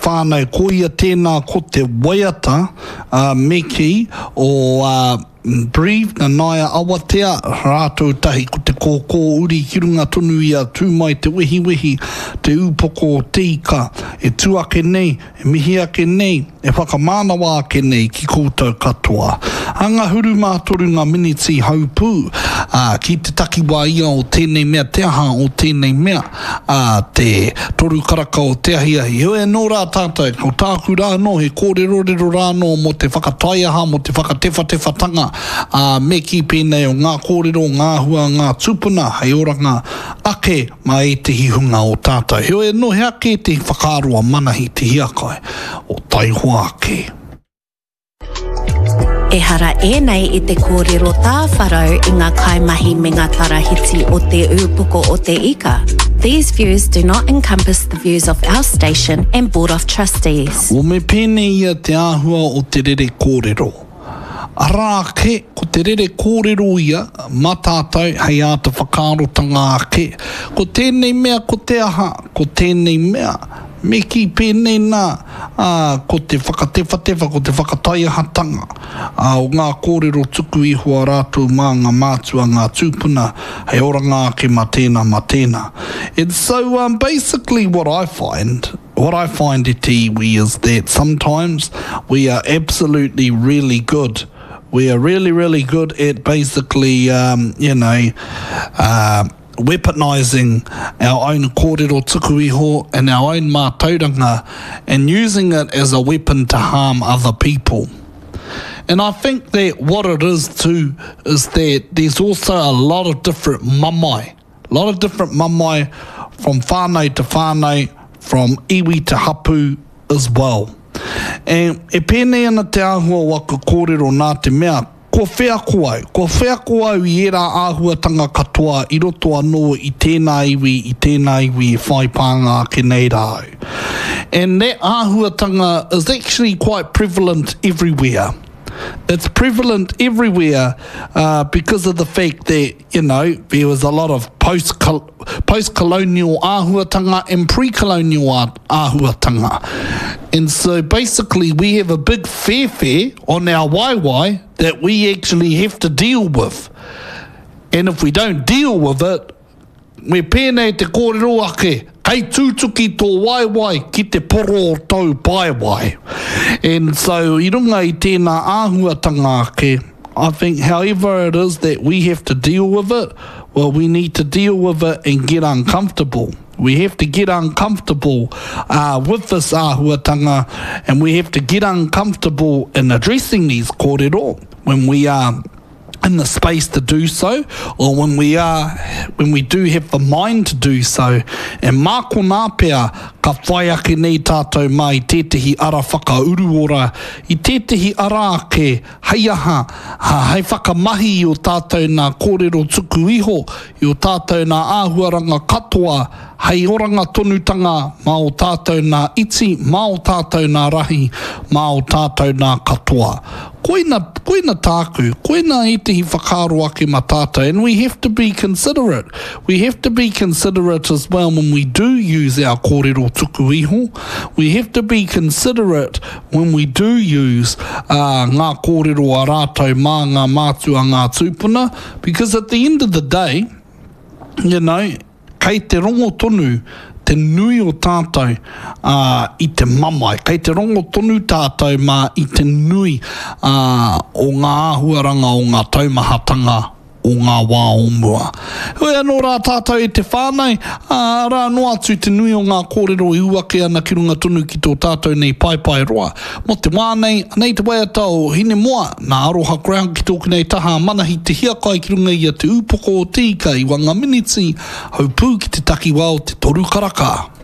whānau, ko ia tēnā ko te waiata meki o Breathe na naia awatea rātou tahi ko te kōkō uri ki runga tonu ia tūmai te wehi te upoko o te ika e tuake nei, e mihi ake nei, e whakamānawa ake nei ki koutou katoa. Anga huru mātoru ngā miniti haupū ki te takiwa ia o tēnei mea, te aha o tēnei mea te toru karaka o te ahiahi. Hoi nō rā tātou, ko tāku rā no, he kōrero rā no mo te whakataiaha, mo te whakatewhatanga me ki pēnei o ngā kōrero, ngā hua, ngā tupuna, hei oranga ake mai te hihunga o tātou. Hoi no, he ake te whakaroa manahi te hiakai o taihoa ake. E hara nei I te kōrero tā wharau I ngā kaimahi me ngā tarahiti o te upoko o te ika. These views do not encompass the views of our station and Board of Trustees. O me pēnei ia te āhua o te rere kōrero. Arā ke, ko te rere kōrero ia, mā tātou, hei āta whakārotanga ake. Ko tēnei mea, ko te aha, ko tēnei mea, me ki pēnei nā, ko te whakatewhatewa, ko te whakataiahatanga, o ngā kōrero tuku iho a rātou mā ngā mātua, ngā tūpuna, hei oranga ake mā tēnā. And so basically what I find it iwi is that sometimes we are absolutely really good. We are really, really good at basically, weaponizing our own kōrero tuku iho and our own mātauranga and using it as a weapon to harm other people. And I think that what it is too is that there's also a lot of different mamai from whānau to whānau, from iwi to hapu as well. And e pēnei ana te āhua waka kōrero nā te mea, ko whea ko au I era āhuatanga katoa I roto anō I tēnā iwi e whai pānga ke nei rāu. And that āhuatanga is actually quite prevalent everywhere. It's prevalent everywhere because of the fact that, there was a lot of post-colonial āhuatanga and pre-colonial āhuatanga. And so basically we have a big fair on our waiwai that we actually have to deal with. And if we don't deal with it, me pēnei te kōrero ake, kei tūtuki tō waiwai ki te poro o tau paiwai. And so, I runga I tēnā āhuatanga ake, I think however it is that we have to deal with it, well, we need to deal with it and get uncomfortable. We have to get uncomfortable with this āhuatanga, and we have to get uncomfortable in addressing these kōrero when we are in the space to do so, or when we do have the mind to do so. And māko nā pea ka whai ake nei tātou mai tētehi ara whakauruora I tētehi ara ake hei aha, hei whakamahi I o tātou nā kōrero tuku iho, I o tātou nā āhuaranga katoa, hei oranga tonutanga mā o tātou nā iti, mā o tātou nā rahi, mā o tātou nā katoa. Koina tāku, koina I tehi whakaro ake mā tātou, and we have to be considerate. We have to be considerate as well when we do use our kōrero tuku iho. We have to be considerate when we do use ngā kōrero a rātou mā ngā mātua ngā tūpuna, because at the end of the day, kei te rongo tonu, te nui o tātou I te mamai. Kei te rongo tonu tātou I te nui o ngā āhuaranga o ngā taumahatanga o ngā wā o mua. Hoi anō rā tātou te whānau, rā no atu te nui o ngā kōrero I uake ana ki runga tonu ki tō tātou nei pai roa. Mo te wānei, anei te waiata o hine moa, nā aroha ground ki tōku nei taha manahi te hiakai ki runga ia te upoko o tika I wanga miniti, haupū ki te takiwa o te toru karaka.